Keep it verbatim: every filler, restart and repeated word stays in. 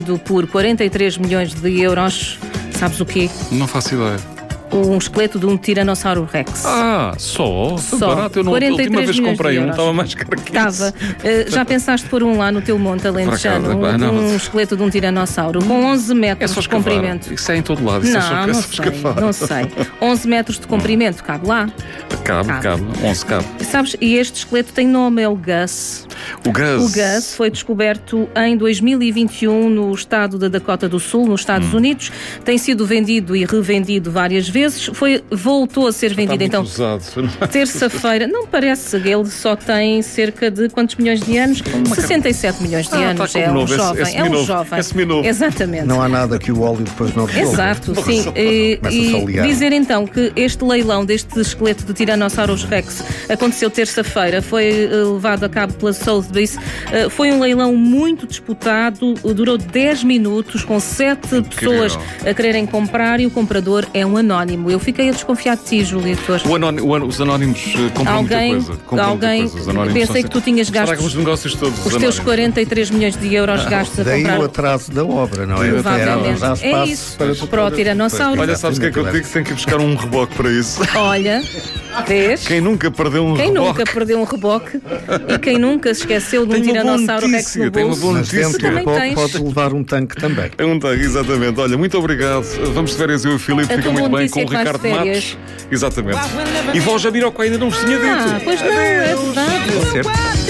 por quarenta e três milhões de euros. Sabes o quê? Não faço ideia. Um esqueleto de um Tiranossauro Rex. Ah, só? Só. Barato. Eu não, a última vez que comprei um estava mais caro que Estava. isso. Uh, já pensaste pôr um lá no teu monte alentejano? Por acaso, Um, não. um esqueleto de um Tiranossauro com onze É metros só de escavar. comprimento. Isso é em todo lado. Isso é só, Não, é não só sei, escavar. não sei. onze metros de comprimento, cabe lá. Cabe, Cabe. cabe. onze cabe. Sabes, e este esqueleto tem nome, é o Gus. O Gus. O Gus foi descoberto em dois mil e vinte e um no estado da Dakota do Sul, nos Estados hum. Unidos. Tem sido vendido e revendido várias vezes. Foi, voltou a ser vendido, Está então, muito usado. terça-feira. Não parece, ele só tem cerca de quantos milhões de anos? sessenta e sete milhões de Ah, anos. está É como um novo, é- jovem. é É um seminovo. jovem. É seminovo. Exatamente. Não há nada que o óleo depois não resolva. Exato, Não sim. resolve. E, Começa-se a e ligar. dizer então que este leilão deste esqueleto de Tyrannosaurus Rex aconteceu terça-feira, foi eh, levado a cabo pela Sotheby's. Eh, Foi um leilão muito disputado, durou dez minutos, com sete pessoas a quererem comprar e o comprador é um anónimo. Eu fiquei a desconfiar de ti, Júlio. O anónimo, o an- os anónimos eh, compram Alguém, muita coisa. Compram alguém muita coisa. Os anónimos pensei são que sempre- tu tinhas Estragam gastos os negócios todos. os teus anónimos. quarenta e três milhões de euros gastos a Daí o comprar. atraso da obra, não é? Provavelmente. Já É espaço isso. para tu Para o poder- Tiranossauro. Olha, sabes o que é que eu te digo? Tenho que ir buscar um reboque para isso. Olha, vês? Quem nunca perdeu um Quem reboque? nunca perdeu um reboque e quem nunca se esqueceu de um Tem uma boa Tiranossauro Rex notícia, no tem uma bolso? boa Mas dentro notícia. também do pouco tens. pode levar um tanque também. É um tanque, exatamente. Olha, muito obrigado. Vamos de férias eu e o Filipe, A fica tua muito bem notícia com o é que vais Ricardo de férias. Matos. Exatamente. E vós, Jamiroquai, ainda não vos tinha dito. Ah, pois não, é verdade. Certo?